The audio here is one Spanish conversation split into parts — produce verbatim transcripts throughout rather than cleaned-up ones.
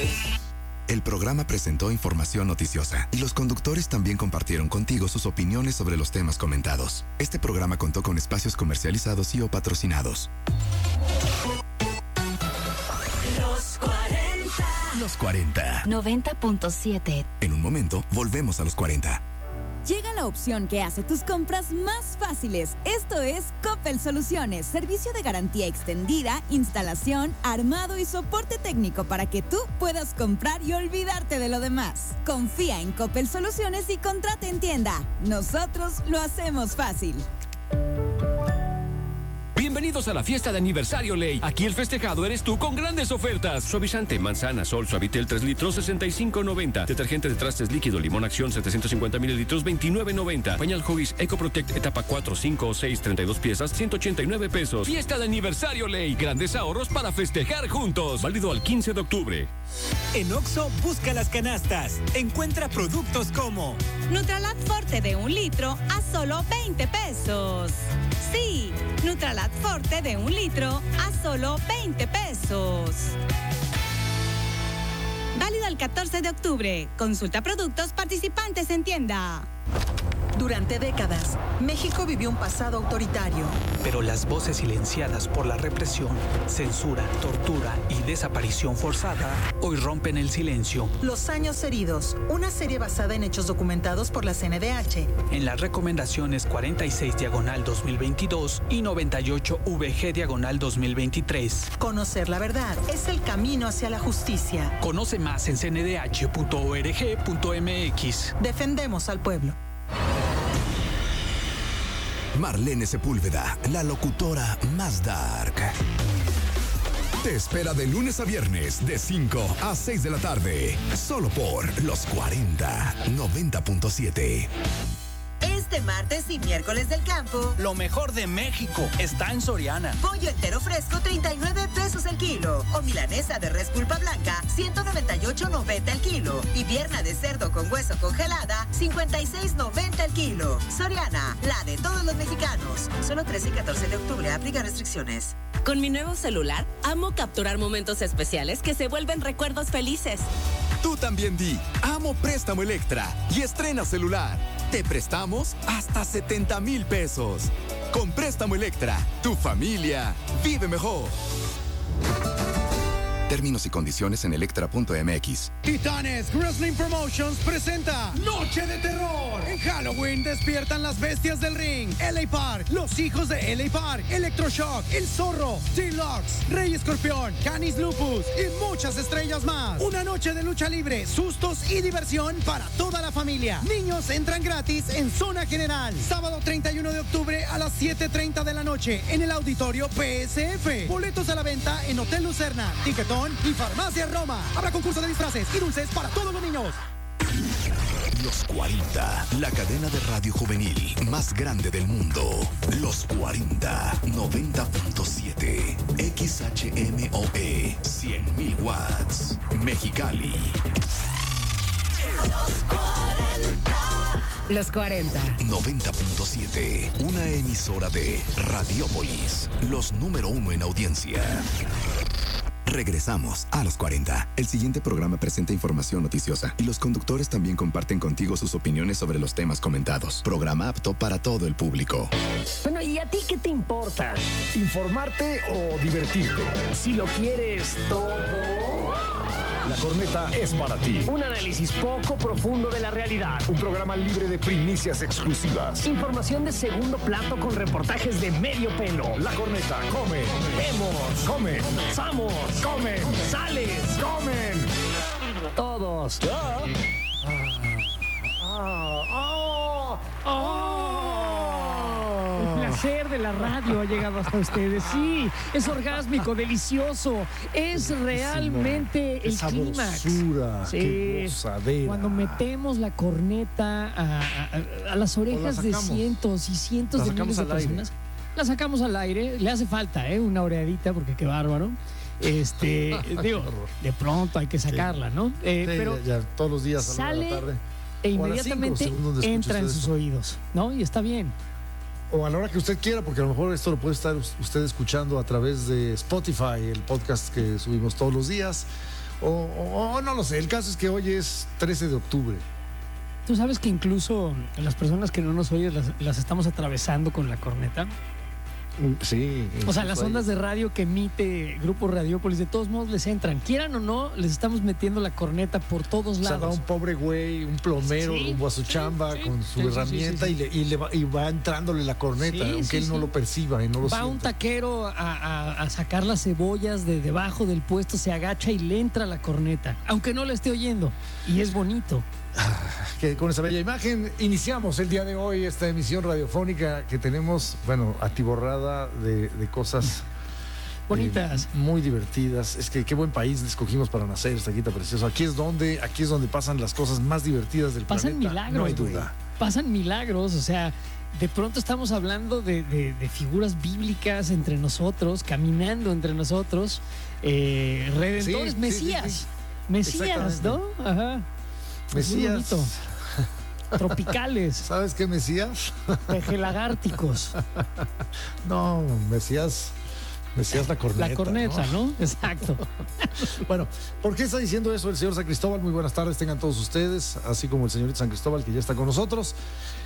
El programa presentó información noticiosa y los conductores también compartieron contigo sus opiniones sobre los temas comentados. Este programa contó con espacios comercializados y o patrocinados. Los cuarenta. Los cuarenta. noventa punto siete. En un momento, volvemos a los cuarenta. Llega la opción que hace tus compras más fáciles. Esto es Coppel Soluciones, servicio de garantía extendida, instalación, armado y soporte técnico para que tú puedas comprar y olvidarte de lo demás. Confía en Coppel Soluciones y contrata en tienda. Nosotros lo hacemos fácil. Bienvenidos a la fiesta de aniversario Ley. Aquí el festejado eres tú con grandes ofertas. Suavizante, manzana, sol, Suavitel tres litros, sesenta y cinco noventa. Detergente de trastes líquido, limón acción, setecientos cincuenta mililitros, veintinueve noventa. Pañal Huggies Eco Protect etapa cuatro, cinco o seis, treinta y dos piezas, ciento ochenta y nueve pesos. Fiesta de aniversario Ley. Grandes ahorros para festejar juntos. Válido al quince de octubre. En Oxxo, busca las canastas. Encuentra productos como Nutralat Forte de un litro a solo veinte pesos. Sí, Nutralat Forte de un litro a solo veinte pesos. Válido el catorce de octubre. Consulta productos participantes en tienda. Durante décadas, México vivió un pasado autoritario. Pero las voces silenciadas por la represión, censura, tortura y desaparición forzada hoy rompen el silencio. Los años heridos, una serie basada en hechos documentados por la C N D H. En las recomendaciones cuarenta y seis diagonal dos mil veintidós y noventa y ocho V G diagonal dos mil veintitrés. Conocer la verdad es el camino hacia la justicia. Conoce más en c n d h punto org punto m x. Defendemos al pueblo. Marlene Sepúlveda, la locutora más dark. Te espera de lunes a viernes de cinco a seis de la tarde. Solo por Los cuarenta, noventa punto siete. Este martes y miércoles del campo, lo mejor de México está en Soriana. Pollo entero fresco, treinta y nueve pesos el kilo. O milanesa de res pulpa blanca, ciento noventa y ocho noventa el kilo. Y pierna de cerdo con hueso congelada, cincuenta y seis noventa el kilo. Soriana, la de todos los mexicanos. Solo trece y catorce de octubre, aplica restricciones. Con mi nuevo celular, amo capturar momentos especiales que se vuelven recuerdos felices. Tú también di, amo Préstamo Electra y estrena celular. Te prestamos hasta setenta mil pesos. Con Préstamo Electra, tu familia vive mejor. Términos y condiciones en electra punto m x. Titanes Wrestling Promotions presenta Noche de Terror. En Halloween despiertan las bestias del ring. L A Park, los hijos de L A Park, Electroshock, El Zorro, T-Lox, Rey Escorpión, Canis Lupus y muchas estrellas más. Una noche de lucha libre, sustos y diversión para toda la familia. Niños entran gratis en zona general. Sábado treinta y uno de octubre a las siete treinta de la noche en el auditorio P S F. Boletos a la venta en Hotel Lucerna, Ticketón y Farmacia Roma. Habrá concurso de disfraces y dulces para todos los niños. Los cuarenta, la cadena de radio juvenil más grande del mundo. Los cuarenta, noventa punto siete. X H M O E, cien mil watts. Mexicali. Los cuarenta. Los cuarenta. noventa punto siete. Una emisora de Radiópolis. Los número uno en audiencia. Regresamos a Los cuarenta. El siguiente programa presenta información noticiosa y los conductores también comparten contigo sus opiniones sobre los temas comentados. Programa apto para todo el público. Bueno, ¿y a ti qué te importa? ¿Informarte o divertirte? Si lo quieres todo, La Corneta es para ti. Un análisis poco profundo de la realidad. Un programa libre de primicias exclusivas. Información de segundo plato con reportajes de medio pelo. La Corneta, come, vemos, come, pasamos, comen, sales, comen. Todos. ¿Ya? Ah, ah, ah, ah. El placer de la radio ha llegado hasta ustedes. Sí, es orgásmico, delicioso. Es realmente el clímax. Sí, qué gozadera. Cuando metemos la corneta a, a, a las orejas de cientos y cientos de miles de personas, la sacamos al aire. Le hace falta, ¿eh? Una oreadita, porque qué bárbaro. Este, digo, de pronto hay que sacarla, ¿no? Eh, sí, pero ya, ya, todos los días a sale la tarde. E inmediatamente entra en sus esto. oídos, ¿no? Y está bien. O a la hora que usted quiera, porque a lo mejor esto lo puede estar usted escuchando a través de Spotify, el podcast que subimos todos los días, O, o, o no lo sé, el caso es que hoy es trece de octubre. Tú sabes que incluso las personas que no nos oyen las, las estamos atravesando con la corneta. Sí. O sea, las ondas de radio que emite Grupo Radiópolis, de todos modos les entran. Quieran o no, les estamos metiendo la corneta por todos lados. O sea, va un pobre güey, un plomero Sí, rumbo a su sí, chamba sí. con su Sí, sí, herramienta sí, sí. Y, le, y, le va, y va entrándole la corneta, Sí, aunque sí, él no sí. lo perciba y no lo Va sienta. un taquero a, a- a sacar las cebollas de debajo del puesto, se agacha y le entra la corneta, aunque no le esté oyendo. Y es bonito. Que con esa bella imagen iniciamos el día de hoy esta emisión radiofónica que tenemos, bueno, atiborrada de, de cosas bonitas, eh, muy divertidas. Es que qué buen país escogimos para nacer, Taquita Precioso. Aquí es donde, aquí es donde pasan las cosas más divertidas del Pasan planeta. milagros, no hay güey. duda. Pasan milagros, o sea, de pronto estamos hablando de, de- de figuras bíblicas entre nosotros, caminando entre nosotros, eh, redentores, Sí, sí, Mesías, sí, sí. Mesías, ¿no? Ajá. Es muy Mesías. bonito. Tropicales. ¿Sabes qué Mesías? Pejelagárticos. No, Mesías. Mesías la corneta. La corneta, ¿no? Exacto. Bueno, ¿por qué está diciendo eso el señor San Cristóbal? Muy buenas tardes, tengan todos ustedes, así como el señorito San Cristóbal que ya está con nosotros.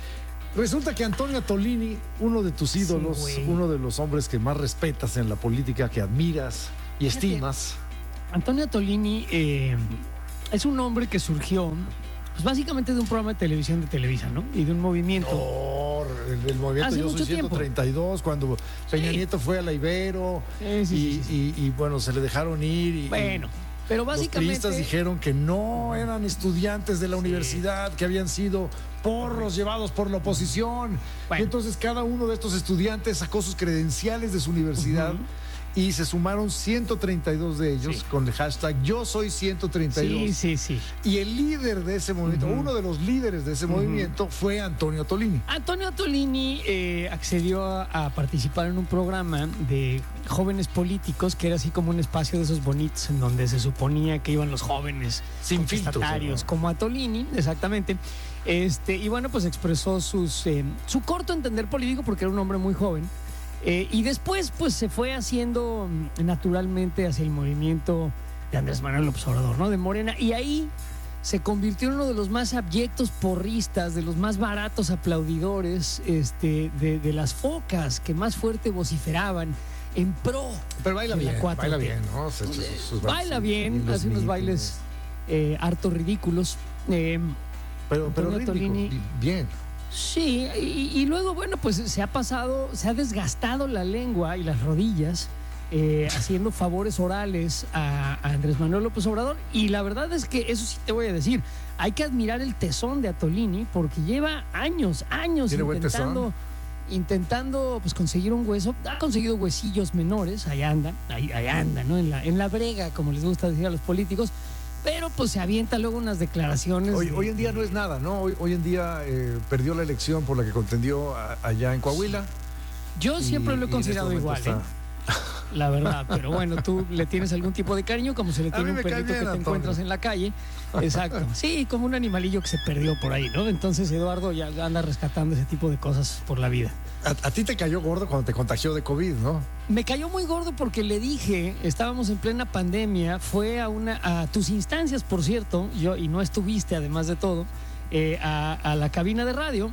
Resulta que Antonio Tolini, uno de tus ídolos, güey. uno de los hombres que más respetas en la política, que admiras y Fíjate. estimas. Antonio Tolini eh, es un hombre que surgió, pues básicamente de un programa de televisión de Televisa, ¿no? Y de un movimiento. Oh, el, el movimiento Hace Yo mucho Soy ciento treinta y dos, cuando Peña Sí. Nieto fue a la Ibero Sí, sí, y, sí, sí. y- y, bueno, se le dejaron ir. Y, Bueno, pero Los básicamente. priistas dijeron que no eran estudiantes de la universidad, que habían sido porros llevados por la oposición. Bueno. Y entonces cada uno de estos estudiantes sacó sus credenciales de su universidad y se sumaron ciento treinta y dos de ellos Sí. con el hashtag Yo Soy ciento treinta y dos. Sí, sí, sí. Y el líder de ese movimiento, Ujú. uno de los líderes de ese movimiento fue Antonio Tolini. Antonio Tolini eh, accedió a, a participar en un programa de jóvenes políticos que era así como un espacio de esos bonitos en donde se suponía que iban los jóvenes Sin filtros, contestatarios, ¿no? como a Tolini, exactamente. Este, y bueno, pues expresó sus, eh, su corto entender político porque era un hombre muy joven. Eh, y después, pues se fue haciendo mm, naturalmente hacia el movimiento de Andrés Manuel López Obrador, ¿no? De Morena. Y ahí se convirtió en uno de los más abyectos porristas, de los más baratos aplaudidores, este, de, de las focas que más fuerte vociferaban en pro. Pero baila de la bien, cuatro T. baila bien, ¿no? Se- sus- sus Baila bailes, bien, y los hace unos mítines. bailes eh, harto ridículos. Eh, Pero, pero Antonio rítmico, Tolini- bien. Sí, y, y luego, bueno, pues se ha pasado, se ha desgastado la lengua y las rodillas eh, haciendo favores orales a, a Andrés Manuel López Obrador. Y la verdad es que, eso sí te voy a decir, hay que admirar el tesón de Atolini porque lleva años, años ¿Tiene buen intentando, intentando pues, conseguir un hueso. Ha conseguido huesillos menores, ahí anda, ahí, ahí anda, ¿no? En la, en la brega, como les gusta decir a los políticos. Pero pues se avienta luego unas declaraciones. Hoy, de- hoy en día no es nada, ¿no? Hoy, hoy en día eh, perdió la elección por la que contendió a- allá en Coahuila. Yo Y- siempre lo y he en considerado este igual, momento ¿eh? La verdad, pero bueno, tú le tienes algún tipo de cariño como se le A tiene mí un me cae perrito bien, que te Antonio. encuentras en la calle. Exacto. Sí, como un animalillo que se perdió por ahí, ¿no? Entonces Eduardo ya anda rescatando ese tipo de cosas por la vida. A, a ti te cayó gordo cuando te contagió de COVID, ¿no? Me cayó muy gordo porque le dije, estábamos en plena pandemia, fue a una a tus instancias, por cierto, yo y no estuviste además de todo, eh, a, a la cabina de radio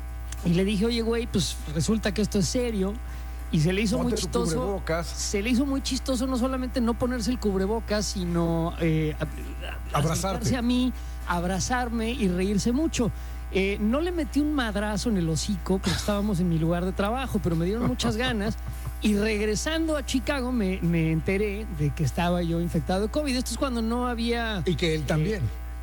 y le dije, oye, güey, pues resulta que esto es serio. Y se le hizo Ponte muy tu chistoso. cubrebocas. Se le hizo muy chistoso no solamente no ponerse el cubrebocas, sino eh, a- a- Abrazarte. acercarse a mí, abrazarme y reírse mucho. Eh, no le metí un madrazo en el hocico porque estábamos en mi lugar de trabajo, pero me dieron muchas ganas. Y regresando a Chicago me, me enteré de que estaba yo infectado de COVID. Esto es cuando no había... Y que él también.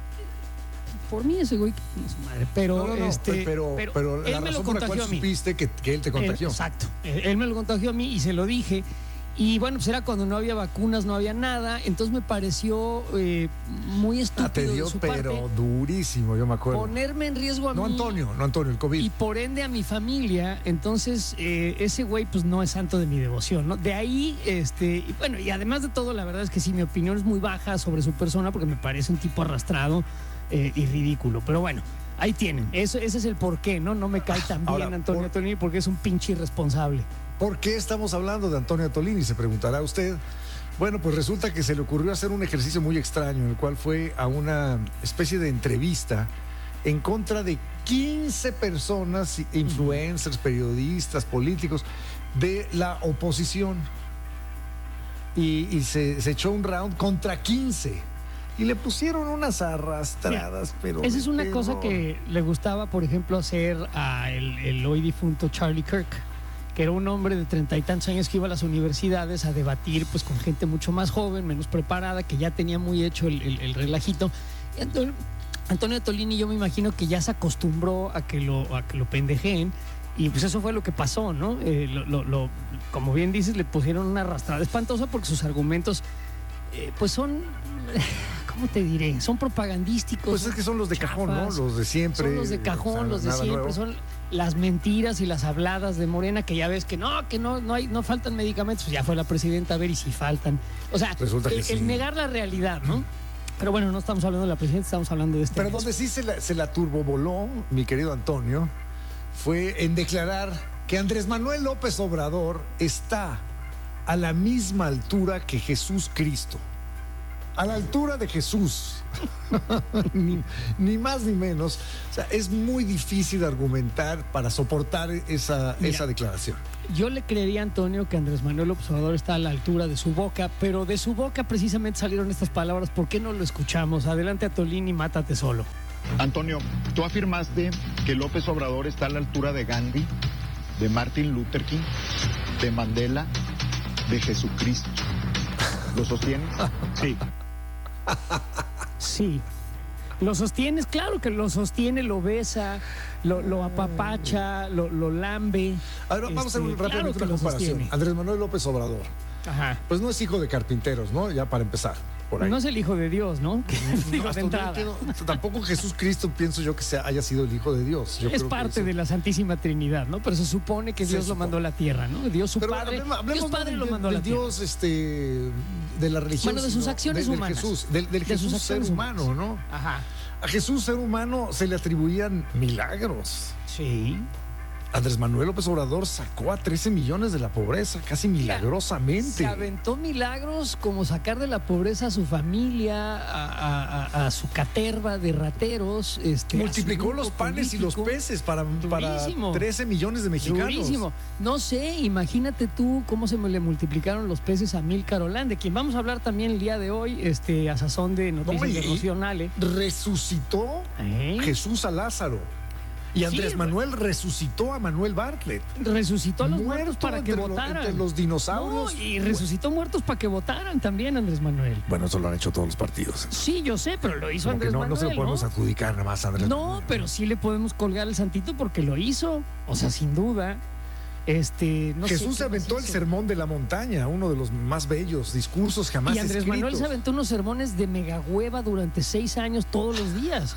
Por mí ese güey, que su madre, pero no, no, no, este, pero, pero, él la me lo razón por la cual contagió a mí. supiste que, que él te contagió. Él- exacto. Él, él me lo contagió a mí y se lo dije. Y bueno, pues era cuando no había vacunas, no había nada. Entonces me pareció eh, muy estúpido Ah, te dio, de su pero parte durísimo, yo me acuerdo. ponerme en riesgo a No mí. Antonio, no Antonio, el COVID. Y por ende a mi familia. Entonces, eh, ese güey, pues no es santo de mi devoción, ¿no? De ahí, este, y bueno, y además de todo, la verdad es que sí, mi opinión es muy baja sobre su persona porque me parece un tipo arrastrado eh, y ridículo. Pero bueno, ahí tienen. Eso, ese es el porqué, ¿no? No me cae tan bien Ahora, Antonio por- Tolini porque es un pinche irresponsable. ¿Por qué estamos hablando de Antonio Tolini? Se preguntará usted. Bueno, pues resulta que se le ocurrió hacer un ejercicio muy extraño, en el cual fue a una especie de entrevista en contra de quince personas, influencers, periodistas, políticos, de la oposición. Y, y se, se echó un round contra quince. Y le pusieron unas arrastradas, sí, pero... Esa es una pero... cosa que le gustaba, por ejemplo, hacer a el, el hoy difunto Charlie Kirk, que era un hombre de treinta y tantos años que iba a las universidades a debatir pues con gente mucho más joven, menos preparada, que ya tenía muy hecho el, el, el relajito. Y Antonio, Antonio Tolini, yo me imagino que ya se acostumbró a que lo, a que lo pendejeen. Y pues eso fue lo que pasó, ¿no? Eh, lo, lo, lo, como bien dices, le pusieron una arrastrada espantosa porque sus argumentos, eh, pues son, ¿cómo te diré? Son propagandísticos. Pues es que son los de chafas, cajón, ¿no? Los de siempre. Son los de cajón, o sea, los de siempre. Nuevo. Son las mentiras y las habladas de Morena, que ya ves que no, que no, no hay, no faltan medicamentos. Pues ya fue la presidenta a ver y si faltan. O sea, el, sí. el negar la realidad, ¿no? Pero bueno, no estamos hablando de la presidenta, estamos hablando de este. Pero donde sí se la, se la turbovoló, mi querido Antonio, fue en declarar que Andrés Manuel López Obrador está a la misma altura que Jesús Cristo. A la altura de Jesús. ni, ni más ni menos. O sea, es muy difícil argumentar para soportar esa, Mira, esa declaración. Yo le creería, Antonio, que Andrés Manuel López Obrador está a la altura de su boca, pero de su boca precisamente salieron estas palabras. ¿Por qué no lo escuchamos? Adelante, Atolini, mátate solo. Antonio, tú afirmaste que López Obrador está a la altura de Gandhi, de Martin Luther King, de Mandela, de Jesucristo. ¿Lo sostienes? Sí. Sí. ¿Lo sostienes? Claro que lo sostiene, lo besa, lo, lo apapacha, lo, lo lambe. A ver, vamos este, a hacer un, rápidamente claro una comparación. Sostiene. Andrés Manuel López Obrador. Ajá. Pues no es hijo de carpinteros, ¿no? Ya para empezar. Por ahí. No es el hijo de Dios, ¿no? Digo, no, de entrada. No, tampoco Jesús Cristo pienso yo que sea, haya sido el hijo de Dios. Yo es creo parte eso... de la Santísima Trinidad, ¿no? Pero se supone que Dios se lo mandó a la tierra, ¿no? Dios su Pero padre, hablemos, hablemos Dios padre de, lo mandó de, a la de Dios, tierra. este, de la religión. Bueno, de sus acciones de, humanas. Del Jesús, del, del de Jesús ser humano, humanas. ¿no? Ajá. A Jesús ser humano se le atribuían milagros. Sí. Andrés Manuel López Obrador sacó a trece millones de la pobreza, casi milagrosamente. Se aventó milagros como sacar de la pobreza a su familia, a, a, a su caterva de rateros. Este, Multiplicó los panes político. y los peces para, para trece millones de mexicanos. Durísimo. No sé, imagínate tú cómo se le multiplicaron los peces a Milcar Olán, de quien vamos a hablar también el día de hoy, este, a sazón de Noticias no, de Rocío Nale. Resucitó ¿Eh? Jesús a Lázaro. Y Andrés sí, Manuel resucitó a Manuel Bartlett. Resucitó a los Muerto muertos para que votaran. Entre los dinosaurios. No, y resucitó muertos para que votaran también, Andrés Manuel. Bueno, eso lo han hecho todos los partidos. Sí, yo sé, pero lo hizo Como Andrés que no, Manuel. No se lo podemos ¿no? adjudicar nada más a Andrés No, Manuel. pero sí le podemos colgar el santito porque lo hizo. O sea, sin duda. Este, no Jesús sé, se aventó el sermón de la montaña, uno de los más bellos discursos jamás escritos. Y Andrés escritos. Manuel se aventó unos sermones de megahueva durante seis años todos los días.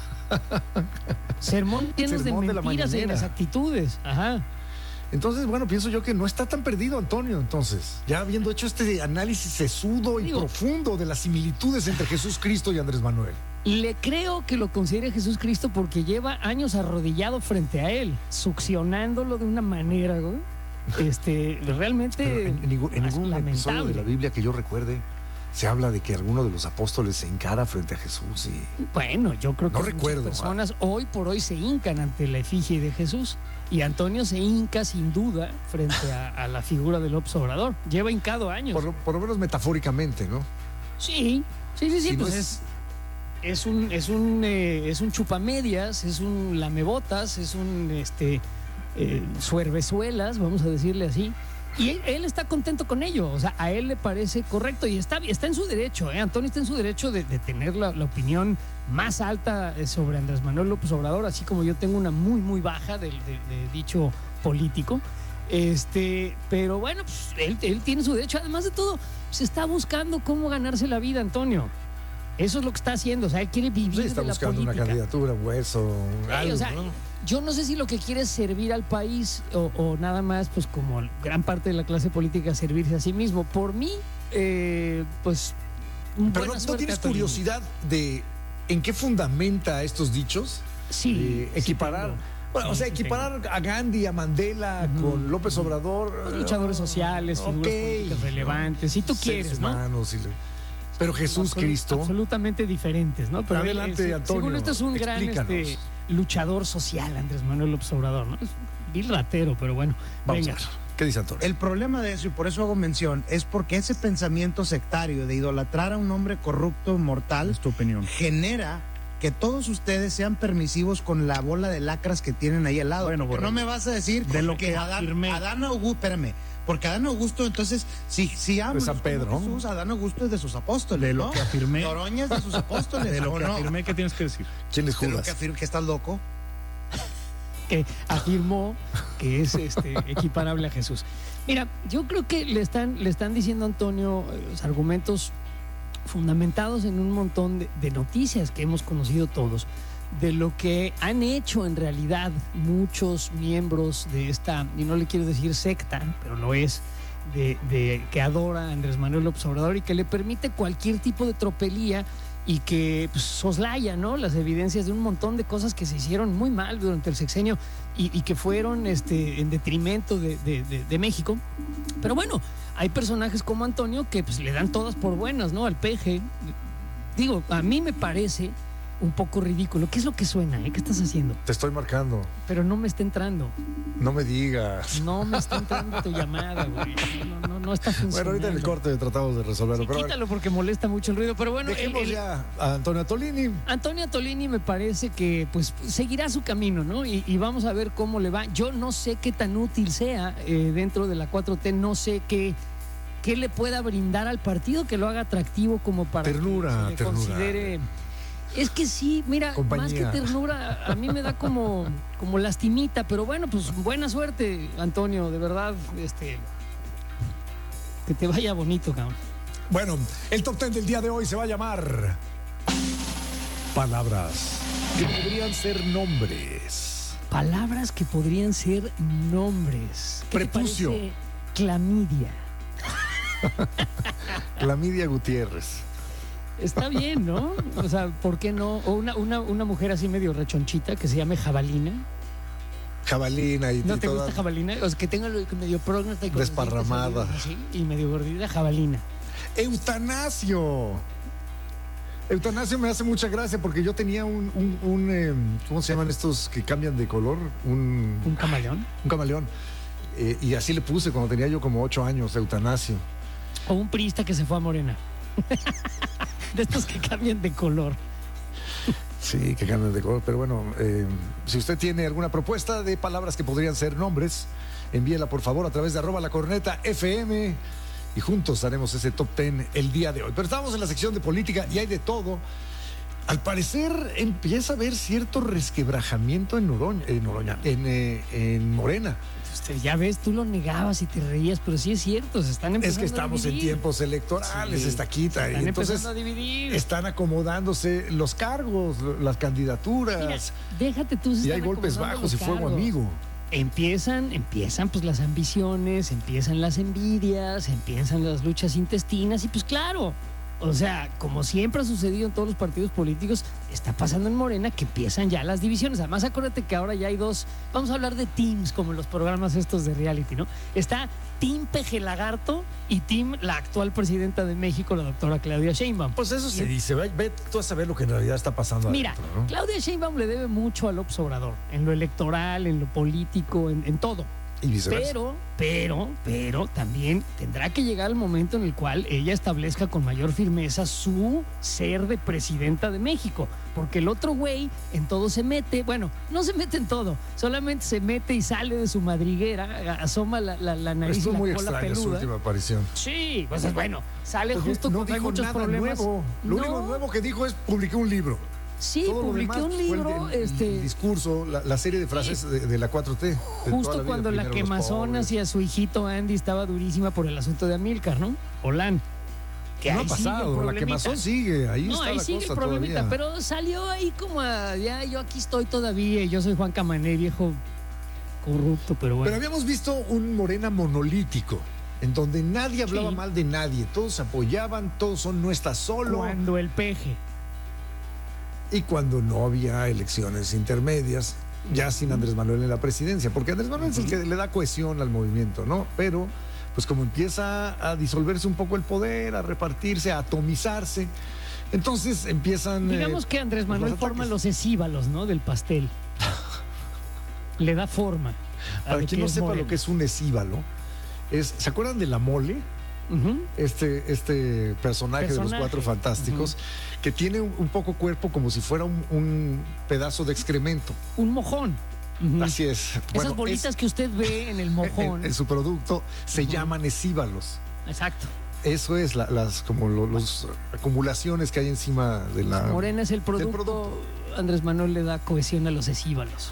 Sermón llenos Sermón de mentiras de en las actitudes. Ajá. Entonces, bueno, pienso yo que no está tan perdido, Antonio, entonces. Ya habiendo hecho este análisis sesudo y Digo, profundo de las similitudes entre Jesús Cristo y Andrés Manuel. Le creo que lo considere Jesús Cristo porque lleva años arrodillado frente a él, succionándolo de una manera, ¿no? Este, realmente en, en, ningún, en ningún episodio de la Biblia que yo recuerde se habla de que alguno de los apóstoles se encara frente a Jesús y... Bueno, yo creo que no recuerdo, muchas personas ah. hoy por hoy se hincan ante la efigie de Jesús y Antonio se hinca sin duda frente a, a la figura del López Obrador. Lleva hincado años. Por, por lo menos metafóricamente, ¿no? Sí, sí, sí, sí. Si pues no es... es... es un, es un, eh, es un chupamedias, es un lamebotas, es un este eh, suervezuelas, vamos a decirle así. Y él, él está contento con ello, o sea, a él le parece correcto y está, está en su derecho, ¿eh? Antonio está en su derecho de, de tener la, la opinión más alta sobre Andrés Manuel López Obrador, así como yo tengo una muy, muy baja de, de, de dicho político. Este, pero bueno, pues, él, él tiene su derecho. Además de todo, se está buscando cómo ganarse la vida, Antonio. Eso es lo que está haciendo, o sea, él quiere vivir sí, está de la política. buscando una candidatura, un hueso, sí, algo, o sea, ¿no? Yo no sé si lo que quiere es servir al país o, o nada más, pues como gran parte de la clase política, servirse a sí mismo. Por mí, eh, pues... Pero no, ¿no tienes curiosidad de en qué fundamenta estos dichos? Sí. Eh, equiparar sí Bueno, o sea, equiparar a Gandhi, a Mandela uh-huh. con López Obrador. Los luchadores sociales, figuras okay. políticas relevantes, si tú Seres quieres, humanos, ¿no? Y le... Pero Jesús Absolut, Cristo. Absolutamente diferentes, ¿no? Pero adelante, es, Antonio. Según esto es un gran este, luchador social, Andrés Manuel López Obrador, ¿no? Es vil ratero, pero bueno. Vamos venga. a ver. ¿Qué dice Antonio? El problema de eso, y por eso hago mención, es porque ese pensamiento sectario de idolatrar a un hombre corrupto, mortal, es tu opinión, genera que todos ustedes sean permisivos con la bola de lacras que tienen ahí al lado. Bueno, no me vas a decir de lo que, que Adán, Adán Augusto, espérame, porque Adán Augusto, entonces, si, si amo de San Pedro, Jesús, Adán Augusto es de sus apóstoles, de lo ¿no? que afirmé, Noroña es de sus apóstoles, de lo que no? afirmé, ¿qué tienes que decir? ¿Quién es Judas? De lo que afirmé, que estás loco. Que afirmó que es este, equiparable a Jesús. Mira, yo creo que le están, le están diciendo a Antonio eh, los argumentos fundamentados en un montón de, de noticias que hemos conocido todos, de lo que han hecho en realidad muchos miembros de esta, y no le quiero decir secta, pero lo es, de, de que adora a Andrés Manuel López Obrador y que le permite cualquier tipo de tropelía y que pues, soslaya, ¿no?, las evidencias de un montón de cosas que se hicieron muy mal durante el sexenio y, y que fueron este, en detrimento de, de, de, de México. Pero bueno, hay personajes como Antonio que pues, le dan todas por buenas, ¿no?, al peje. Digo, a mí me parece un poco ridículo. ¿Qué es lo que suena? ¿eh? ¿Qué estás haciendo? Te estoy marcando. Pero no me está entrando. No me digas. No me está entrando tu llamada, güey. No, no, no está funcionando. Bueno, ahorita en el corte tratamos de resolverlo. Sí, pero quítalo porque molesta mucho el ruido. Pero bueno, dejemos el, el, ya a Antonio Tolini. Antonio Tolini me parece que pues seguirá su camino, ¿no? Y, y vamos a ver cómo le va. Yo no sé qué tan útil sea eh, dentro de la cuatro T. No sé qué, qué le pueda brindar al partido que lo haga atractivo como para ternura, que se le ternura. considere. Es que sí, mira, Compañía. Más que ternura, a mí me da como, como lastimita, pero bueno, pues buena suerte, Antonio, de verdad, este, que te vaya bonito, cabrón. Bueno, el top ten del día de hoy se va a llamar palabras que podrían ser nombres. Palabras que podrían ser nombres. ¿Qué Prepucio. te parece? Clamidia. Clamidia Gutiérrez. Está bien, ¿no? O sea, ¿por qué no? O una, una, una mujer así medio rechonchita que se llame Jabalina. Jabalina y ¿No te toda... gusta Jabalina? O sea, que tenga lo, medio prógnata y desparramada. Así, y medio gordita, Jabalina. Eutanasio. Eutanasio me hace mucha gracia porque yo tenía un, un, un eh, ¿cómo se llaman estos que cambian de color? Un, ¿Un camaleón? Un camaleón. Eh, y así le puse cuando tenía yo como ocho años, Eutanasio. O un priista que se fue a Morena. De estos que cambian de color. Sí, que cambian de color. Pero bueno, eh, si usted tiene alguna propuesta de palabras que podrían ser nombres, envíela por favor a través de arroba la corneta F M y juntos haremos ese top ten el día de hoy. Pero estamos en la sección de política y hay de todo. Al parecer empieza a haber cierto resquebrajamiento en Noroña, en, Noroña, en, eh, en Morena. Usted, ya ves, tú lo negabas y te reías, pero sí es cierto, se están empezando Es que estamos a en tiempos electorales, sí, esta quita. Están y entonces empezando a dividir. Están acomodándose los cargos, las candidaturas. Mira, déjate tú. Y hay golpes bajos y fuego amigo. Empiezan, empiezan pues las ambiciones, empiezan las envidias, empiezan las luchas intestinas y pues claro, o sea, como siempre ha sucedido en todos los partidos políticos, está pasando en Morena que empiezan ya las divisiones. Además, acuérdate que ahora ya hay dos, vamos a hablar de teams como en los programas estos de reality, ¿no? Está Team Peje Lagarto y Team la actual presidenta de México, la doctora Claudia Sheinbaum. Pues eso se dice, ve, ve tú a saber lo que en realidad está pasando. Mira, adentro, ¿no? Claudia Sheinbaum le debe mucho a López Obrador, en lo electoral, en lo político, en, en todo. Y viceversa. Pero, pero, pero también tendrá que llegar el momento en el cual ella establezca con mayor firmeza su ser de presidenta de México. Porque el otro güey en todo se mete, bueno, no se mete en todo, solamente se mete y sale de su madriguera, asoma la, la, la nariz Estuvo y la muy cola extraña peluda. su última aparición. Sí, pues es bueno, sale Porque justo no cuando hay dijo muchos nada problemas. nuevo. Lo No. único nuevo que dijo es publiqué un libro. Sí, Todo lo publiqué demás un fue el libro, de- el este, discurso, la, la serie de frases Sí. de, de la cuatro T. de toda justo vida, cuando la primero los quemazón pobres. hacia su hijito Andy estaba durísima por el asunto de Amílcar, ¿no? Olan. Que No ha ahí sigue el pasado, la problemita. quemazón sigue, ahí no, está ahí la sigue cosa el problemita, todavía. pero salió ahí como a, ya yo aquí estoy todavía, y yo soy Juan Camané, viejo corrupto, pero bueno. Pero habíamos visto un Morena monolítico, en donde nadie hablaba Sí. mal de nadie, todos apoyaban, todos son no estás solo. Cuando el peje. Y cuando no había elecciones intermedias, ya sin Andrés Manuel en la presidencia, porque Andrés Manuel es el que le da cohesión al movimiento, ¿no? Pero, pues como empieza a disolverse un poco el poder, a repartirse, a atomizarse, entonces empiezan... Digamos eh, que Andrés Manuel los forma los escíbalos, ¿no? Del pastel. Le da forma. Para quien no sepa moreno. Lo que es un escíbalo, es, ¿se acuerdan de La Mole? Uh-huh. Este, este personaje, personaje de los Cuatro Fantásticos, uh-huh. que tiene un, un poco cuerpo como si fuera un, un pedazo de excremento. Un mojón. Uh-huh. Así es. Esas bueno, bolitas es, que usted ve en el mojón. En, en su producto se uh-huh. llaman escíbalos. Exacto. Eso es la, las como lo, los acumulaciones que hay encima de la... Morena es el producto. producto. Andrés Manuel le da cohesión a los escíbalos.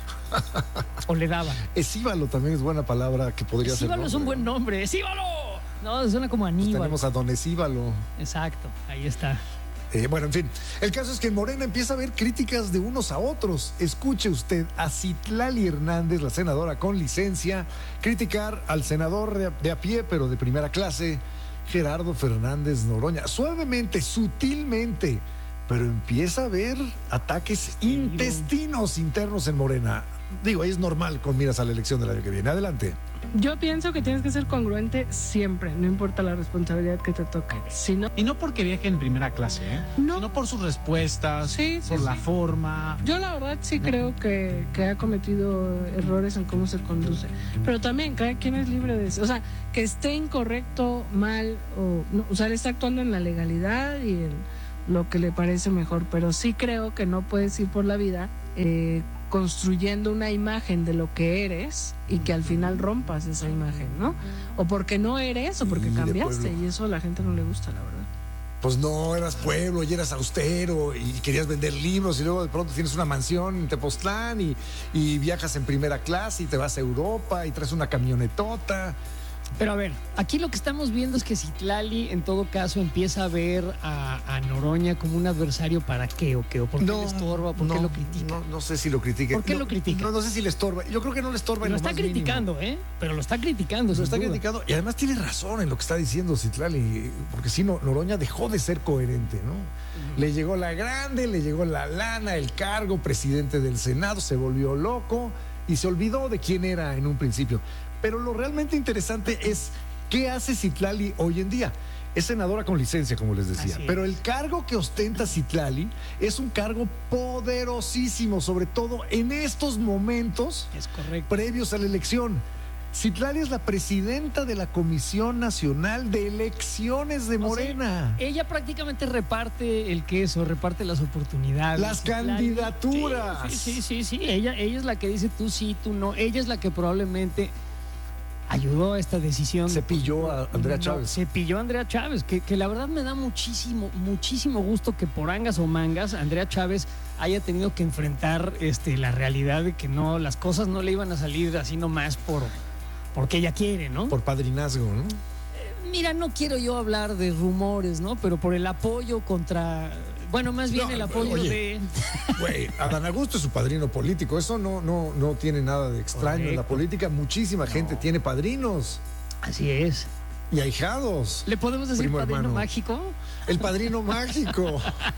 O le daba. Escíbalo también es buena palabra que podría ser. Escíbalo es un buen nombre. ¡Escíbalo! No, suena como Aníbal. Pues tenemos a Don Escíbalo. Exacto, ahí está. Eh, bueno, en fin, el caso es que en Morena empieza a haber críticas de unos a otros. Escuche usted a Citlali Hernández, la senadora con licencia, criticar al senador de, de a pie, pero de primera clase, Gerardo Fernández Noroña. Suavemente, sutilmente, pero empieza a haber ataques intestinos internos en Morena. Digo, es normal con miras a la elección del año que viene. Adelante. Yo pienso que tienes que ser congruente siempre, no importa la responsabilidad que te toque. Sino... Y no porque viaje en primera clase, ¿eh? No. Sino por sus respuestas, sí, por sí, la sí. forma. Yo la verdad sí no. creo que, que ha cometido errores en cómo se conduce. Pero también cada quien es libre de eso. O sea, que esté incorrecto, mal, o, no, o sea, él está actuando en la legalidad y en lo que le parece mejor. Pero sí creo que no puedes ir por la vida eh, construyendo una imagen de lo que eres y que al final rompas esa imagen, ¿no? O porque no eres o porque y cambiaste, y eso a la gente no le gusta, la verdad. Pues no, eras pueblo y eras austero y querías vender libros y luego de pronto tienes una mansión en Tepoztlán y, y viajas en primera clase y te vas a Europa y traes una camionetota. Pero a ver, aquí lo que estamos viendo es que Citlali en todo caso empieza a ver a, a Noroña como un adversario. ¿Para qué o qué? ¿O por qué no, le estorba? ¿Por no, qué lo critica? No, no sé si lo critica. ¿Por qué no, lo critica? No, no sé si le estorba. Yo creo que no le estorba. Lo en está lo criticando, mínimo. ¿eh? Pero lo está criticando. Lo está duda. criticando y además tiene razón en lo que está diciendo Citlali, porque si no, Noroña dejó de ser coherente, ¿no? Uh-huh. Le llegó la grande, le llegó la lana, el cargo, presidente del Senado, se volvió loco y se olvidó de quién era en un principio. Pero lo realmente interesante es ¿qué hace Citlali hoy en día? Es senadora con licencia, como les decía. Pero el cargo que ostenta Citlali es un cargo poderosísimo, sobre todo en estos momentos es correcto. previos a la elección. Citlali es la presidenta de la Comisión Nacional de Elecciones de Morena. O sea, ella prácticamente reparte el queso, reparte las oportunidades. Las Citlali. Candidaturas. Sí, sí, sí, sí. Ella, ella es la que dice tú sí, tú no. Ella es la que probablemente ayudó a esta decisión. Se pilló a Andrea Chávez. Se pilló a Andrea Chávez, que, que la verdad me da muchísimo, muchísimo gusto que por angas o mangas Andrea Chávez haya tenido que enfrentar este, la realidad de que no, las cosas no le iban a salir así nomás por, porque ella quiere, ¿no? Por padrinazgo, ¿no? Eh, mira, no quiero yo hablar de rumores, ¿no? Pero por el apoyo contra... Bueno, más bien no, el apoyo oye, de... Güey, Adán Augusto es su padrino político. Eso no, no, no tiene nada de extraño. Correcto. En la política muchísima no. gente tiene padrinos. Así es. Y ahijados. ¿Le podemos decir Primo padrino hermano. mágico? El padrino mágico.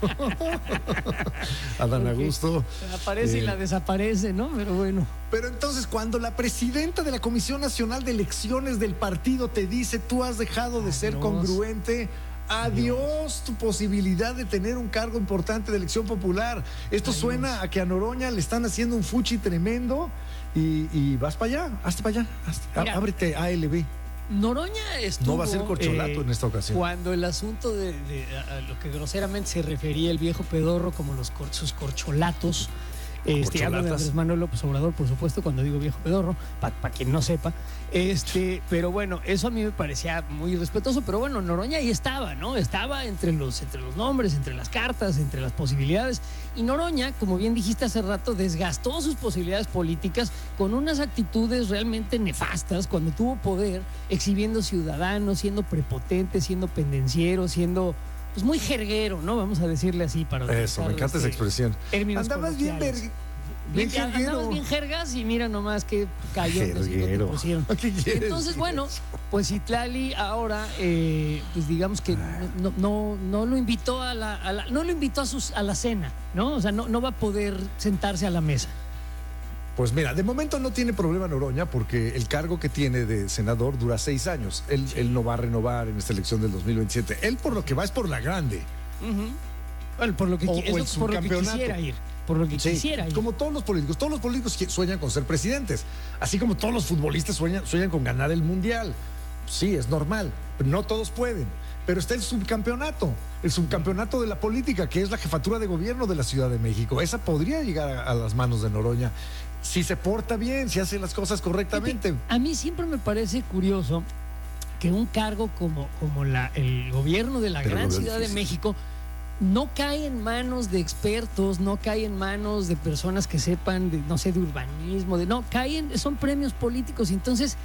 Adán Augusto. Aparece eh, y la desaparece, ¿no? Pero bueno. Pero entonces, cuando la presidenta de la Comisión Nacional de Elecciones del partido te dice, tú has dejado de ser congruente... Adiós tu posibilidad de tener un cargo importante de elección popular. Esto Adiós. Suena a que a Noroña le están haciendo un fuchi tremendo y, y vas para allá, hazte para allá, hazte, Mira, ábrete A L B. Noroña estuvo... No va a ser corcholato eh, en esta ocasión. Cuando el asunto de, de a lo que groseramente se refería el viejo pedorro como los cor, sus corcholatos. Este, hablo de Andrés Manuel López Obrador, por supuesto, cuando digo viejo pedorro, para pa quien no sepa. Este, pero bueno, eso a mí me parecía muy irrespetuoso, pero bueno, Noroña ahí estaba, ¿no? Estaba entre los, entre los nombres, entre las cartas, entre las posibilidades. Y Noroña, como bien dijiste hace rato, desgastó sus posibilidades políticas con unas actitudes realmente nefastas cuando tuvo poder, exhibiendo ciudadanos, siendo prepotente, siendo pendenciero, siendo... pues muy jerguero, ¿no? Vamos a decirle así para... Eso, me encanta esa expresión. Andabas bien ver... Bien, bien andabas bien jergas y mira nomás qué cayones te pusieron. Entonces, bueno, pues Citlali ahora, eh, pues digamos que no, no, no lo invitó a la, a la no lo invitó a sus a la cena, ¿no? O sea, no, no va a poder sentarse a la mesa. Pues mira, de momento no tiene problema Noroña porque el cargo que tiene de senador dura seis años. Él, él no va a renovar en esta elección del dos mil veintisiete. Él por lo que va es por la grande. Uh-huh. Bueno, por lo que, o, es o lo, por lo que quisiera ir. Por lo que sí, quisiera ir. Como todos los políticos. Todos los políticos sueñan con ser presidentes. Así como todos los futbolistas sueñan, sueñan con ganar el mundial. Sí, es normal. Pero no todos pueden. Pero está el subcampeonato. El subcampeonato de la política, que es la jefatura de gobierno de la Ciudad de México. Esa podría llegar a, a las manos de Noroña. Si se porta bien, si hace las cosas correctamente. A mí siempre me parece curioso que un cargo como, como la, el gobierno de la Pero gran Ciudad difícil. de México no cae en manos de expertos, no cae en manos de personas que sepan, de, no sé, de urbanismo, de no, caen, son premios políticos. Entonces,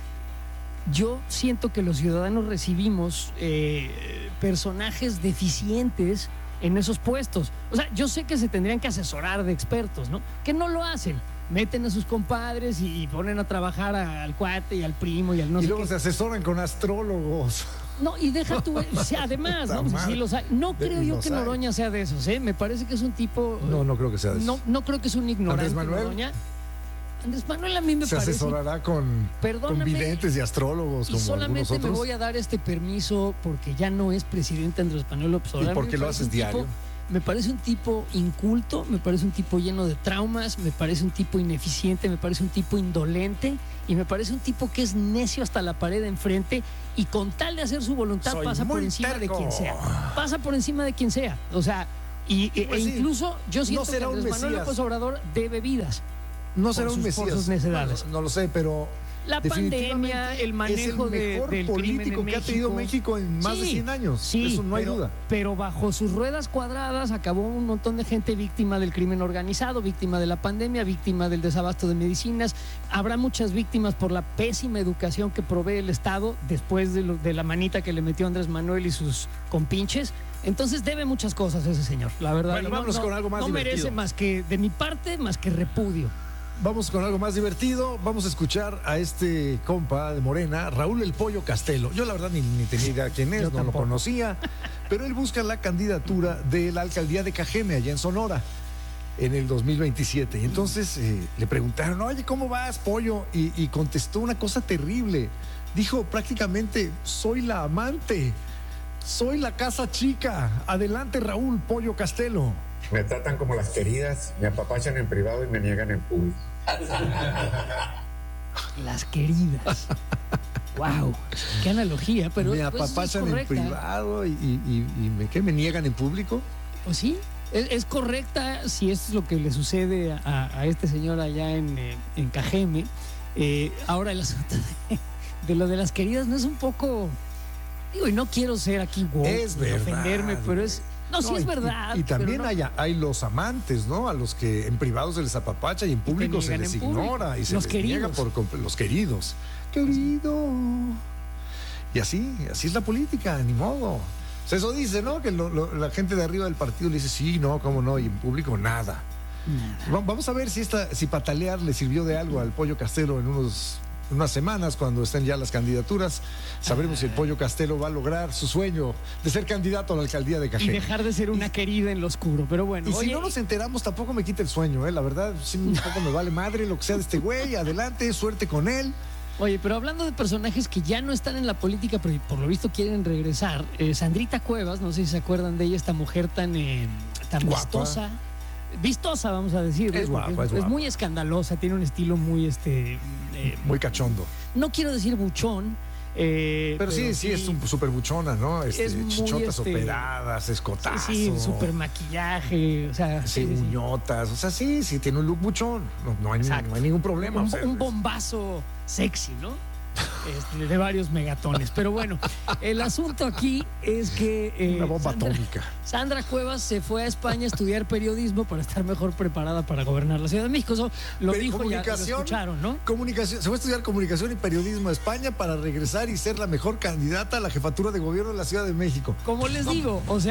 yo siento que los ciudadanos recibimos eh, personajes deficientes en esos puestos. O sea, yo sé que se tendrían que asesorar de expertos, ¿no? Que no lo hacen. Meten a sus compadres y ponen a trabajar al cuate y al primo y al no y sé luego qué. se asesoran con astrólogos. No, y deja tú, o sea, además, ¿no? Pues sí los hay. No creo yo que Noroña sea de esos, ¿eh? Me parece que es un tipo... No, no creo que sea de esos. No, no creo que es un ignorante. Andrés Manuel. Noroña. Andrés Manuel a mí me se parece... Se asesorará con, con videntes y astrólogos y como solamente algunos otros. Me voy a dar este permiso porque ya no es presidente Andrés Manuel López Obrador. ¿Y por qué lo haces diario? Tipo, me parece un tipo inculto, me parece un tipo lleno de traumas, me parece un tipo ineficiente, me parece un tipo indolente y me parece un tipo que es necio hasta la pared de enfrente y con tal de hacer su voluntad Soy pasa por encima terco. de quien sea. Pasa por encima de quien sea. O sea, y, pues e, sí. incluso yo siento no que Andrés Manuel López Obrador debe vidas. No será un mesías. No, no lo sé, pero la pandemia, el manejo es el mejor de, del político crimen que en ha tenido México. México en más sí, de cien años. Sí, eso no hay pero, duda. Pero bajo sus ruedas cuadradas acabó un montón de gente víctima del crimen organizado, víctima de la pandemia, víctima del desabasto de medicinas. Habrá muchas víctimas por la pésima educación que provee el Estado después de, lo, de la manita que le metió Andrés Manuel y sus compinches. Entonces debe muchas cosas ese señor, la verdad. Bueno, vámonos no, con algo más no divertido. merece más que, de mi parte, más que repudio. Vamos con algo más divertido. Vamos a escuchar a este compa de Morena, Raúl El Pollo Castelo. Yo la verdad ni, ni tenía idea quién es, Yo no tampoco. lo conocía, pero él busca la candidatura de la alcaldía de Cajeme, allá en Sonora, en el dos mil veintisiete. Y entonces eh, le preguntaron, oye, ¿cómo vas, Pollo? Y, y contestó una cosa terrible. Dijo prácticamente, soy la amante, soy la casa chica. Adelante, Raúl Pollo Castelo. Me tratan como las queridas, me apapachan en privado y me niegan en público. Las queridas. Wow, qué analogía, pero me apapachan pues, es en privado y, y, y me, ¿qué, me niegan en público. Pues sí, es, es correcta si esto es lo que le sucede a, a este señor allá en, en Cajeme. Eh, ahora el asunto de, de lo de las queridas no es un poco, digo, y no quiero ser aquí woke, es verdad, ofenderme, pero es No, no, sí es y, verdad. Y, y también no. hay, hay los amantes, ¿no? A los que en privado se les apapacha y en público y se les ignora y se los les queridos. niega por los queridos. Querido. Y así, así es la política, ni modo. O sea, eso dice, ¿no? Que lo, lo, la gente de arriba del partido le dice, sí, no, cómo no, y en público nada. nada. Vamos a ver si, esta, si patalear le sirvió de algo al Pollo Castelo en unos... unas semanas, cuando estén ya las candidaturas, sabremos ah. si el Pollo Castelo va a lograr su sueño de ser candidato a la alcaldía de Cajeme. Y dejar de ser una y, querida en lo oscuro, pero bueno. Y oye, si no nos enteramos, tampoco me quita el sueño, ¿eh? La verdad, sí, un poco me vale madre lo que sea de este güey. Adelante, suerte con él. Oye, pero hablando de personajes que ya no están en la política, pero por lo visto quieren regresar, eh, Sandrita Cuevas, no sé si se acuerdan de ella, esta mujer tan, eh, tan vistosa. Vistosa, vamos a decir. Es guapa, es, es, guapa. es muy escandalosa, tiene un estilo muy, este... Eh, muy cachondo. No quiero decir buchón. Eh, pero, pero sí, sí, sí, es súper buchona, ¿no? Este, es muy, chichotas este, operadas, escotazos. Sí, sí súper maquillaje, o sea... Sí, sí, uñotas, sí. O sea, sí, sí, tiene un look buchón. No, no, hay, no hay ningún problema. Un, o sea, un bombazo sexy, ¿no? Este, de varios megatones. Pero bueno, el asunto aquí es que... Eh, Una bomba Sandra, atómica. Sandra Cuevas se fue a España a estudiar periodismo para estar mejor preparada para gobernar la Ciudad de México. Eso lo Pero dijo ya, lo escucharon, ¿no? Comunicación, se fue a estudiar comunicación y periodismo a España para regresar y ser la mejor candidata a la jefatura de gobierno de la Ciudad de México. Como les digo, o sea,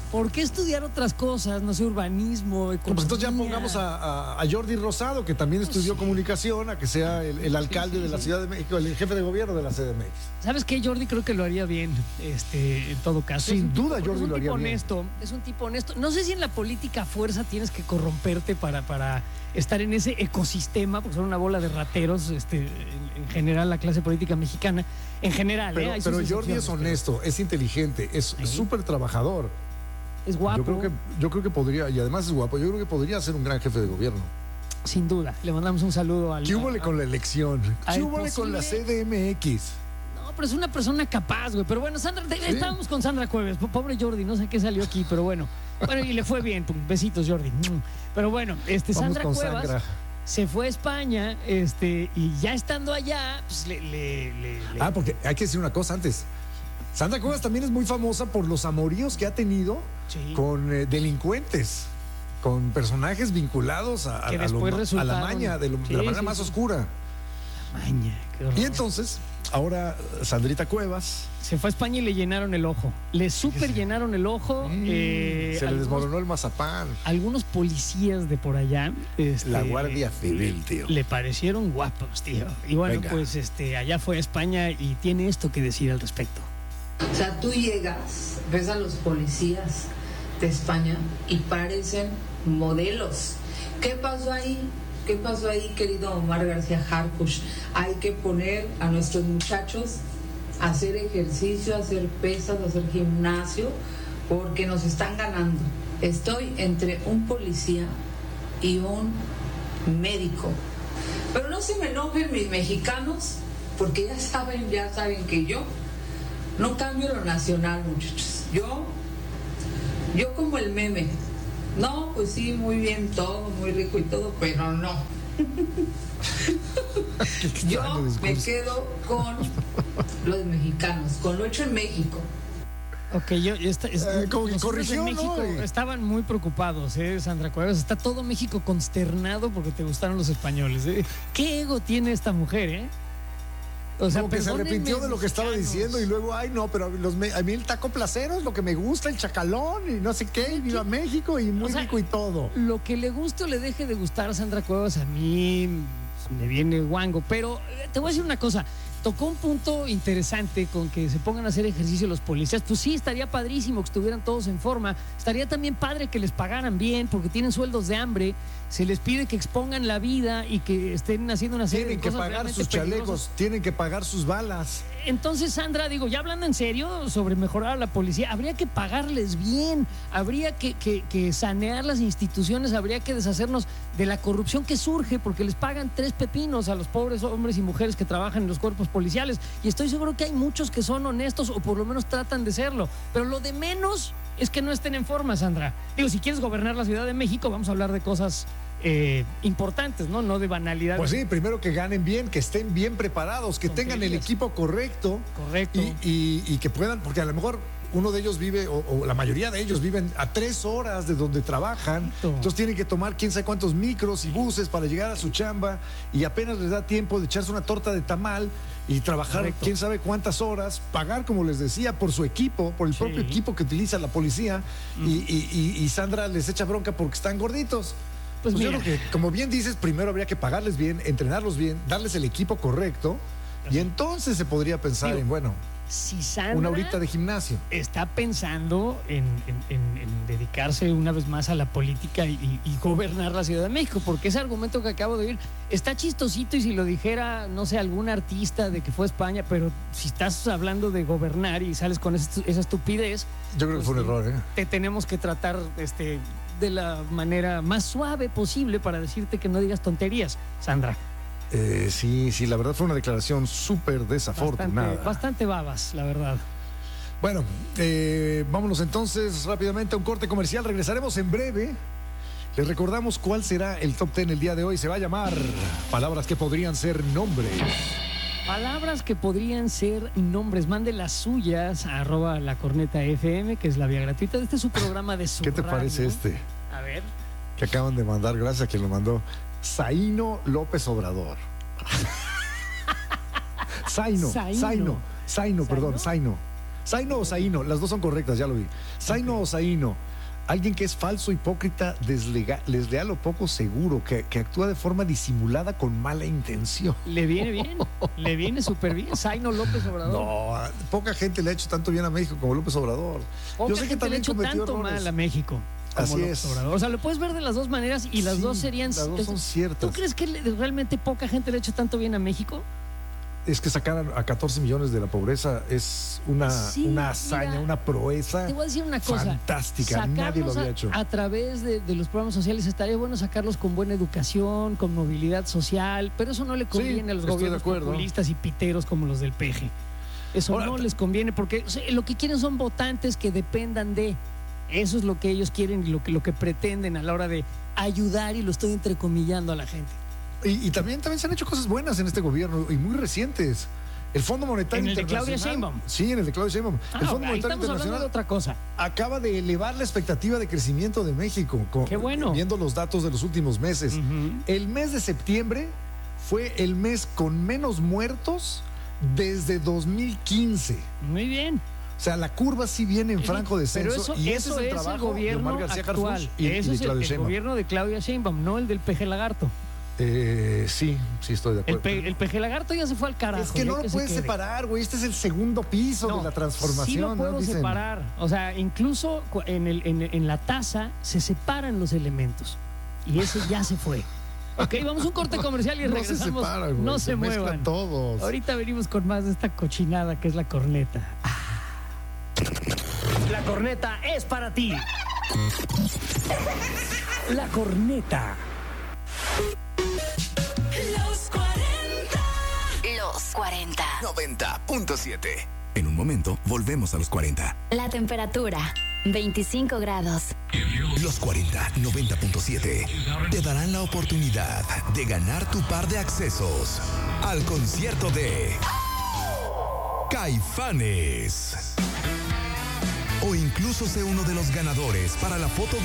¿Por qué estudiar otras cosas? No sé, urbanismo, economía. Pues entonces ya pongamos a, a, a Jordi Rosado, que también estudió sí. comunicación, a que sea el, el alcalde sí, sí, de la sí. Ciudad de México, el jefe de gobierno de la C D M X. ¿Sabes qué? Jordi creo que lo haría bien, este, en todo caso. Sin duda tipo, Jordi lo haría bien. Es un tipo honesto, es un tipo honesto. No sé si en la política a fuerza tienes que corromperte para, para estar en ese ecosistema, porque son una bola de rateros, este, en, en general la clase política mexicana, en general. Pero, ¿eh? pero Jordi es honesto, es inteligente, es súper trabajador. Es guapo. Yo creo que, yo creo que podría, y además es guapo, yo creo que podría ser un gran jefe de gobierno. Sin duda. Le mandamos un saludo al. ¿Qué hubo con la elección? ¿Qué hubo con la C D M X? No, pero es una persona capaz, güey. Pero bueno, Sandra, ¿sí? Estábamos con Sandra Cuevas. Pobre Jordi, no sé qué salió aquí, pero bueno. Bueno, y le fue bien. Besitos, Jordi. Pero bueno, este Vamos Sandra con Cuevas Sandra. se fue a España, este, y ya estando allá, pues le, le, le, le... Ah, porque hay que decir una cosa antes. Sandra Cuevas también es muy famosa por los amoríos que ha tenido sí. con eh, delincuentes, con personajes vinculados a, a, a, lo, a la maña, de, lo, sí, de la manera sí, más sí. oscura. La maña, qué horror. Y entonces, ahora Sandrita Cuevas se fue a España y le llenaron el ojo. Le super llenaron el ojo. Mm, eh, se le algunos, desmoronó el mazapán. Algunos policías de por allá. Este, la Guardia Civil, tío. Le parecieron guapos, tío. Y bueno, Venga. pues este, allá fue a España y tiene esto que decir al respecto. O sea, tú llegas, ves a los policías de España y parecen modelos. ¿Qué pasó ahí? ¿Qué pasó ahí, querido Omar García Harfuch? Hay que poner a nuestros muchachos a hacer ejercicio, a hacer pesas, a hacer gimnasio, porque nos están ganando. Estoy entre un policía y un médico. Pero no se me enojen mis mexicanos, porque ya saben, ya saben que yo no cambio lo nacional, muchachos. Yo, yo como el meme. No, pues sí, muy bien todo, muy rico y todo, pero no. Yo me quedo con los mexicanos, con lo hecho en México. Ok, yo, esta, es, eh, como que corrigió, en México ¿no? estaban muy preocupados, ¿eh, Sandra Cuevas? Está todo México consternado porque te gustaron los españoles, ¿eh? ¿Qué ego tiene esta mujer, eh? O sea, como que se arrepintió de lo que estaba diciendo y luego, ay, no, pero los, a mí el taco placero es lo que me gusta, el chacalón y no sé qué, y viva México y muy o sea, rico y todo. Lo que le guste o le deje de gustar a Sandra Cuevas, a mí me viene guango, pero te voy a decir una cosa. Tocó un punto interesante con que se pongan a hacer ejercicio los policías. Pues sí, estaría padrísimo que estuvieran todos en forma. Estaría también padre que les pagaran bien porque tienen sueldos de hambre. Se les pide que expongan la vida y que estén haciendo una serie tienen de cosas. Tienen que pagar sus chalecos, peligrosas. Tienen que pagar sus balas. Entonces, Sandra, digo, ya hablando en serio sobre mejorar a la policía, habría que pagarles bien, habría que, que, que sanear las instituciones, habría que deshacernos de la corrupción que surge porque les pagan tres pepinos a los pobres hombres y mujeres que trabajan en los cuerpos policiales. Y estoy seguro que hay muchos que son honestos o por lo menos tratan de serlo. Pero lo de menos es que no estén en forma, Sandra. Digo, si quieres gobernar la Ciudad de México, vamos a hablar de cosas eh, importantes, ¿no? No de banalidades. Pues sí, primero que ganen bien, que estén bien preparados, que tengan el equipo correcto. Correcto. Y, y, y que puedan, porque a lo mejor uno de ellos vive, o, o la mayoría de ellos viven a tres horas de donde trabajan. Correcto. Entonces tienen que tomar quién sabe cuántos micros y buses para llegar a su chamba y apenas les da tiempo de echarse una torta de tamal y trabajar Correcto. quién sabe cuántas horas, pagar, como les decía, por su equipo, por el sí. propio equipo que utiliza la policía. Mm. Y, y, y Sandra les echa bronca porque están gorditos. Pues, pues yo creo que, como bien dices, primero habría que pagarles bien, entrenarlos bien, darles el equipo correcto y entonces se podría pensar Digo, en, bueno, si Sandra una horita de gimnasio. Está pensando en, en, en, en dedicarse una vez más a la política y, y, y gobernar la Ciudad de México, porque ese argumento que acabo de oír está chistosito y si lo dijera, no sé, algún artista de que fue a España, pero si estás hablando de gobernar y sales con esa, esa estupidez... Yo creo pues, que fue un error, ¿eh? Te tenemos que tratar este, de la manera más suave posible para decirte que no digas tonterías, Sandra. Eh, sí, sí, la verdad fue una declaración súper desafortunada. Bastante, bastante babas, la verdad. Bueno, eh, vámonos entonces rápidamente a un corte comercial. Regresaremos en breve. Les recordamos cuál será el top ten el día de hoy. Se va a llamar Palabras que podrían ser nombres. Palabras que podrían ser nombres. Mande las suyas a arroba la corneta F M, que es la vía gratuita. Este es su programa de su ¿Qué te radio. parece este? A ver. Que acaban de mandar, gracias a quien lo mandó. Zaino López Obrador. Zaino, Zaino, Zaino, perdón, Zaino. Zaino o Zaino, las dos son correctas, ya lo vi. Zaino okay. o Zaino, alguien que es falso, hipócrita, deslega, desleal o poco seguro, que, que actúa de forma disimulada con mala intención. Le viene bien, le viene súper bien. Zaino López Obrador. No, poca gente le ha hecho tanto bien a México como López Obrador. Poca Yo sé que también le ha hecho tanto errores. mal a México. Como Así López es. Obrador. O sea, lo puedes ver de las dos maneras y las sí, dos serían... Las dos son ciertas. ¿Tú crees que realmente poca gente le ha hecho tanto bien a México? Es que sacar a catorce millones de la pobreza es una, sí, una hazaña, mira, una proeza. Te voy a decir una cosa. Fantástica, nadie lo había hecho. A, a través de, de los programas sociales estaría bueno sacarlos con buena educación, con movilidad social, pero eso no le conviene sí, a los gobiernos populistas y piteros como los del P G. Eso Ahora, no les conviene porque o sea, lo que quieren son votantes que dependan de... Eso es lo que ellos quieren y lo que, lo que pretenden a la hora de ayudar, y lo estoy entrecomillando a la gente. Y, y también, también se han hecho cosas buenas en este gobierno y muy recientes. El Fondo Monetario ¿En el Internacional. de Claudia Sheinbaum? Sí, en el de Claudia Sheinbaum. Ah, el Fondo ahí Monetario estamos Internacional hablando de otra cosa. Acaba de elevar la expectativa de crecimiento de México. Con, Qué bueno. Viendo los datos de los últimos meses. Uh-huh. El mes de septiembre fue el mes con menos muertos desde dos mil quince. Muy bien. O sea, la curva sí viene en franco descenso. Pero eso, y eso ese es el es trabajo el gobierno de Omar García actual. Harfuch y, eso y es de el, el gobierno de Claudia Sheinbaum, no el del P G Lagarto. Eh, sí, sí estoy de acuerdo. El, P, el P G Lagarto ya se fue al carajo. Es que no lo que puedes se separar, güey. Este es el segundo piso no, de la transformación. Sí lo puedo ¿no? separar. O sea, incluso en, el, en, en la taza se separan los elementos. Y ese ya se fue. Ok, vamos a un corte comercial y no regresamos. Se separa, güey, no se, se muevan todos. Ahorita venimos con más de esta cochinada que es la corneta. Ah. La corneta es para ti. La corneta. Los cuarenta. Los cuarenta. noventa punto siete. En un momento volvemos a los cuarenta. La temperatura, veinticinco grados. Los cuarenta, noventa punto siete te darán la oportunidad de ganar tu par de accesos al concierto de Caifanes. O incluso sé uno de los ganadores para la foto